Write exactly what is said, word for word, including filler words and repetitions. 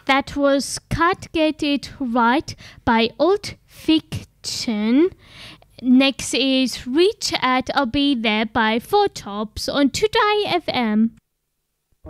That was Can't Get It Right by Old Fiction. Next is Reach At I'll Be There by Four Tops on Today F M.